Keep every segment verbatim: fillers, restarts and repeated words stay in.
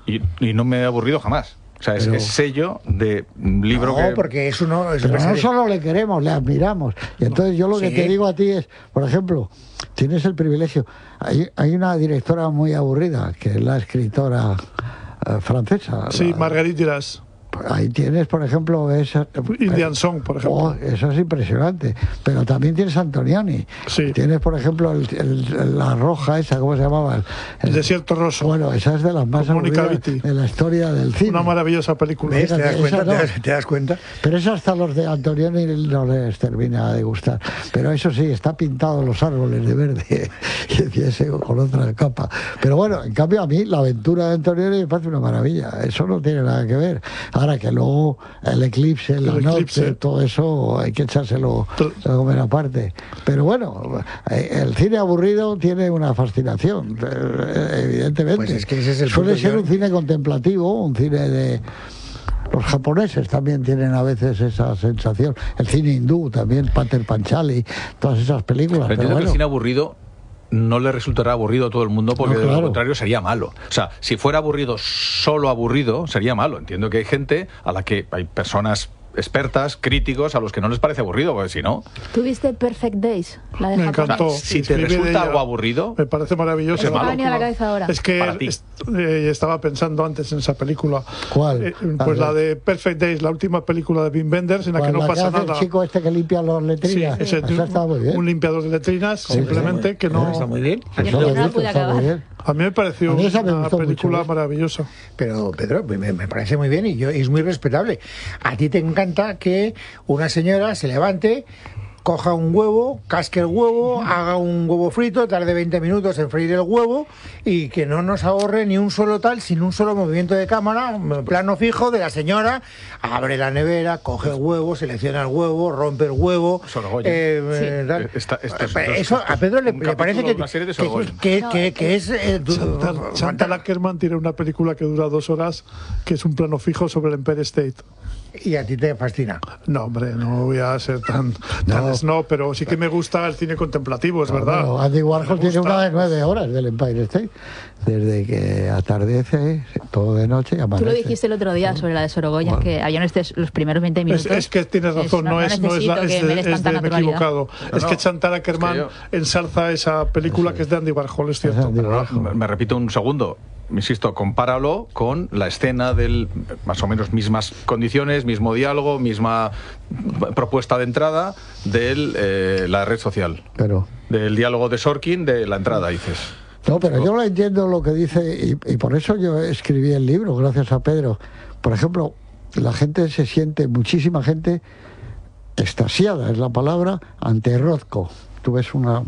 y, y no me he aburrido jamás. O sea, es, pero, es sello de libro no, que... No, porque es uno... Es pero no solo le queremos, le admiramos. Y entonces yo lo que sí. te digo a ti es, por ejemplo, tienes el privilegio. Hay, hay una directora muy aburrida, que es la escritora eh, francesa. Sí, la, Marguerite Duras. Ahí tienes, por ejemplo, esa, Indian Song, por ejemplo. Oh, eso es impresionante. Pero también tienes Antonioni. Sí. Tienes, por ejemplo, el, el, la roja esa, ¿cómo se llamaba? El, el Desierto Rosso. Bueno, esa es de las más aburridas de la historia del cine. Una maravillosa película. ¿Ves? ¿Te das cuenta? No. ¿Te, das, ¿Te das cuenta? Pero eso hasta los de Antonioni no les termina de gustar. Pero eso sí, está pintado los árboles de verde y ese con otra capa. Pero bueno, en cambio a mí la aventura de Antonioni me parece una maravilla. Eso no tiene nada que ver. Ahora que luego el eclipse, el la eclipse. noche, todo eso hay que echárselo a comer aparte. Pero bueno, el cine aburrido tiene una fascinación, evidentemente. Pues es que ese es el Suele ser yo... un cine contemplativo, un cine de... Los japoneses también tienen a veces esa sensación. El cine hindú también, Pater Panchali, todas esas películas. Pero, pero bueno. El cine aburrido no le resultará aburrido a todo el mundo porque no, claro. de lo contrario sería malo. O sea, si fuera aburrido, solo aburrido, sería malo. Entiendo que hay gente a la que hay personas expertas, críticos, a los que no les parece aburrido, porque si no... ¿Tuviste Perfect Days? La de me Japón. encantó. O sea, si te resulta algo aburrido... Me parece maravilloso. Es que me ha venido a la cabeza ahora. Es que es, eh, estaba pensando antes en esa película. ¿Cuál? Eh, pues la de Perfect Days, la última película de Wim Wenders, en la que no la pasa que hace nada. El chico este que limpia las letrinas. Sí, ese, Esa está muy bien. Un limpiador de letrinas, sí, simplemente, que no... Está muy bien. Yo no la pude acabar. A mí me pareció mí me una película mucho, maravillosa. Pero, Pedro, me, me parece muy bien y yo, es muy respetable. A ti te encanta que una señora se levante, coja un huevo, casque el huevo, haga un huevo frito, tarde veinte minutos en freír el huevo y que no nos ahorre ni un solo tal, sin un solo movimiento de cámara, plano fijo de la señora, abre la nevera, coge el huevo, selecciona el huevo, rompe el huevo. Eh, sí. eh, esta, esta es, eso a Pedro le, le parece que, que, que, que, que es... Eh, Chantal, Chantal Ackerman tiene una película que dura dos horas, que es un plano fijo sobre el Empire State. ¿Y a ti te fascina? No, hombre, no voy a ser tan, tan no. snob, pero sí que me gusta el cine contemplativo, es no, verdad. Bueno, Andy Warhol tiene una de nueve horas del Empire State, desde que atardece, todo de noche y amanece. Tú lo dijiste el otro día sobre la de Sorogoyen, bueno. que había este, los primeros veinte minutos. Es, es que tienes razón, no, no es, no es, la, es, de, es de, me he equivocado. No, es no, que Chantal Ackerman es que yo... ensalza esa película sí. que es de Andy Warhol, es cierto. Andy Warhol. Me, me repito un segundo. Insisto, compáralo con la escena del más o menos mismas condiciones, mismo diálogo, misma propuesta de entrada de eh, la red social. Pero del diálogo de Sorkin de la entrada, dices. No, pero yo no entiendo lo que dice y, y por eso yo escribí el libro, gracias a Pedro. Por ejemplo, la gente se siente, muchísima gente extasiada, es la palabra, ante Rothko. Tú ves una...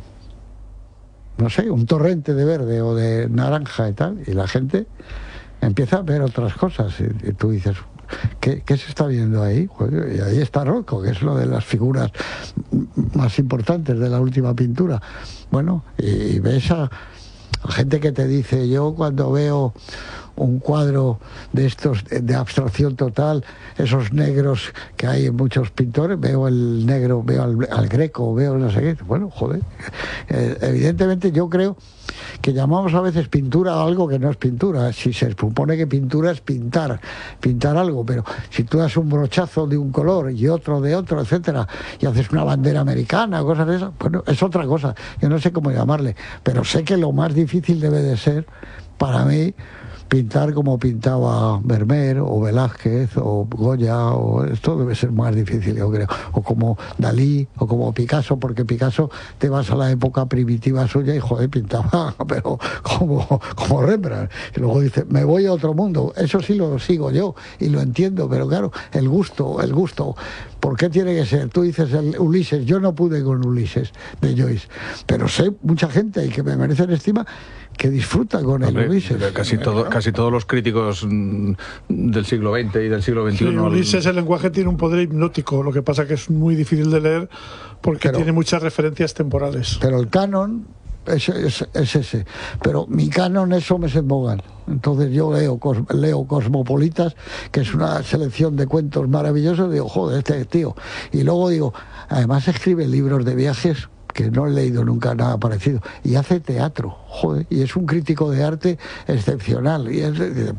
no sé, un torrente de verde o de naranja y tal, y la gente empieza a ver otras cosas y, y tú dices, ¿qué, ¿qué se está viendo ahí? Y ahí está Rothko, que es lo de las figuras más importantes de la última pintura. Bueno, y, y ves a, a gente que te dice, yo cuando veo un cuadro de estos de abstracción total, esos negros que hay en muchos pintores, veo el negro, veo al, al Greco, veo no sé qué, bueno, joder, eh, evidentemente yo creo que llamamos a veces pintura a algo que no es pintura. Si se supone que pintura es pintar, pintar algo, pero si tú das un brochazo de un color y otro de otro, etcétera, y haces una bandera americana, cosas de esas, bueno, es otra cosa, yo no sé cómo llamarle, pero sé que lo más difícil debe de ser, para mí, pintar como pintaba Vermeer o Velázquez o Goya, o esto debe ser más difícil, yo creo, o como Dalí o como Picasso, porque Picasso te vas a la época primitiva suya y joder, pintaba pero como, como Rembrandt, y luego dice, me voy a otro mundo. Eso sí lo sigo yo y lo entiendo, pero claro, el gusto, el gusto, ¿por qué tiene que ser? Tú dices el Ulises, yo no pude con Ulises de Joyce, pero sé mucha gente y que me merecen estima que disfruta con Hombre, el Ulises. Casi, todo, casi todos los críticos mm, del siglo veinte y del siglo veintiuno... Sí, Ulises, el lenguaje tiene un poder hipnótico, lo que pasa que es muy difícil de leer porque pero, tiene muchas referencias temporales. Pero el canon es, es, es ese. Pero mi canon es Somerset Maugham. Entonces yo leo, leo Cosmopolitas, que es una selección de cuentos maravillosos, y digo, joder, este tío. Y luego digo, además escribe libros de viajes que no he leído nunca nada parecido, y hace teatro, joder, y es un crítico de arte excepcional, y es,